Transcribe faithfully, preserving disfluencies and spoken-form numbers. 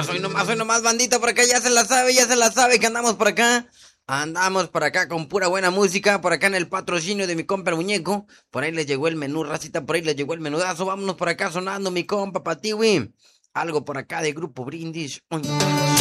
nomás, hoy nomás, hoy nomás, bandita, por acá ya se la sabe, ya se la sabe que andamos por acá. Andamos por acá con pura buena música, por acá en el patrocinio de mi compa el muñeco. Por ahí les llegó el menú, racita, por ahí les llegó el menudazo. Vámonos por acá sonando mi compa Patiwi. Algo por acá de Grupo Brindis. Uy.